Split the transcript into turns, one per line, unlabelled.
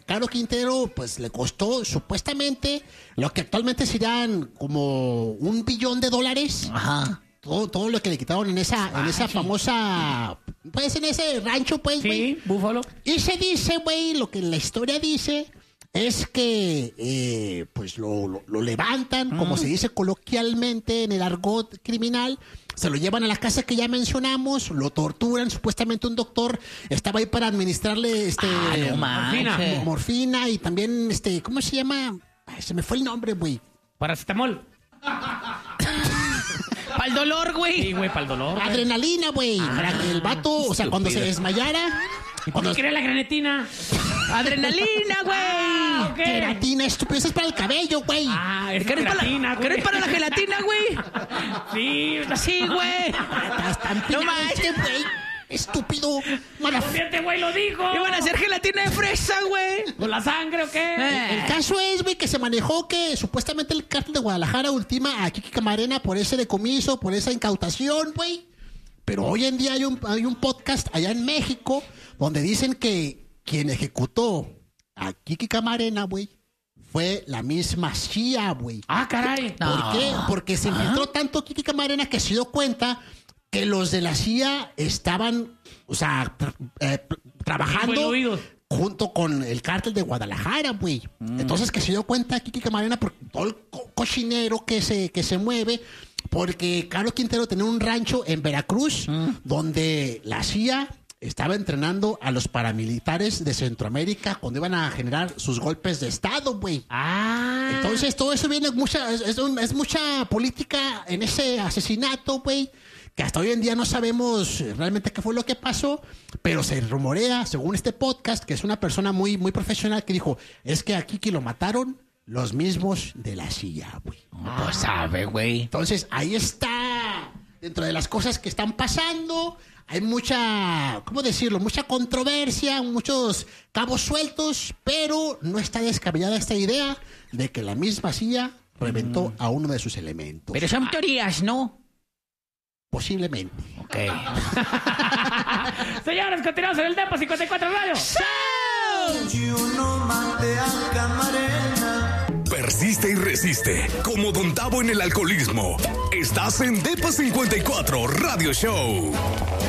Caro Quintero, pues le costó supuestamente lo que actualmente serían como $1 billón.
Ajá.
Todo lo que le quitaron en esa famosa, pues en ese rancho, pues, güey.
Sí, Búfalo.
Y se dice, güey, lo que la historia dice es que, pues, lo levantan, como se dice coloquialmente en el argot criminal, se lo llevan a la casa que ya mencionamos, lo torturan, supuestamente un doctor estaba ahí para administrarle,
no manches.
morfina y también, ¿cómo se llama? Ay, se me fue el nombre, güey.
Paracetamol.
Para el dolor, güey.
Sí, güey, para el dolor. Güey.
Adrenalina, güey, para que el vato, o sea, cuando se desmayara...
¿Y por qué quería la granetina?
Adrenalina, güey.
¿Qué?
Queratina, estúpido, eso es para el cabello, güey.
Ah, es
¿Querés
gelatina, güey.
¿Querés para la gelatina, güey?
Sí,
Sí, güey.
No manches, güey. Estúpido.
Fíjate, güey, lo dijo.
Iban a hacer gelatina de fresa, güey.
¿Con la sangre o qué?
El caso es, güey, que se manejó que supuestamente el cártel de Guadalajara ultima a Kiki Camarena por ese decomiso, por esa incautación, güey. Pero hoy en día hay un podcast allá en México donde dicen que quien ejecutó a Kiki Camarena, güey, fue la misma CIA, güey.
Ah, caray.
¿Por qué? Porque se infiltró tanto Kiki Camarena que se dio cuenta que los de la CIA estaban, o sea, trabajando junto con el cártel de Guadalajara, güey. Entonces que se dio cuenta Kiki Camarena por todo el cochinero que se mueve, porque Caro Quintero tenía un rancho en Veracruz donde la CIA estaba entrenando a los paramilitares de Centroamérica cuando iban a generar sus golpes de estado, güey.
Ah.
Entonces todo eso viene es mucha política en ese asesinato, güey, que hasta hoy en día no sabemos realmente qué fue lo que pasó, pero se rumorea, según este podcast, que es una persona muy, muy profesional, que dijo, es que a Kiki lo mataron los mismos de la CIA, güey.
Pues sabe, güey.
Entonces, ahí está, dentro de las cosas que están pasando, hay mucha, ¿cómo decirlo? Mucha controversia, muchos cabos sueltos, pero no está descabellada esta idea de que la misma CIA reventó a uno de sus elementos.
Pero son teorías, ¿no?
Posiblemente.
Ok.
Señores, continuamos en el Depo 54 Radio.
Yo no maté a Camarena.
Persiste y resiste, como Don Tavo en el alcoholismo. Estás en Depa 54 Radio Show.